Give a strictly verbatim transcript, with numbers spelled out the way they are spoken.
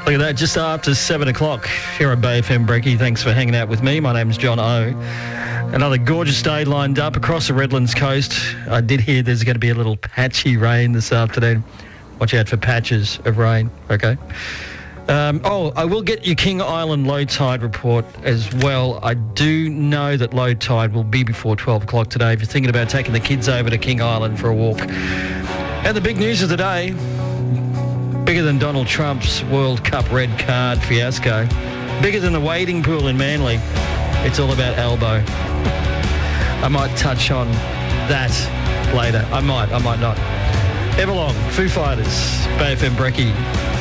Look at that, just after seven o'clock here at Bay F M Brekkie. Thanks for hanging out with me. My name's John O. Another gorgeous day lined up across the Redlands coast. I did hear there's going to be a little patchy rain this afternoon. Watch out for patches of rain, okay? Um, oh, I will get your King Island low tide report as well. I do know that low tide will be before twelve o'clock today if you're thinking about taking the kids over to King Island for a walk. And the big news of the day, bigger than Donald Trump's World Cup red card fiasco, bigger than the wading pool in Manly, it's all about Albo. I might touch on that later. I might, I might not. Everlong, Foo Fighters, Bay F M Brekkie.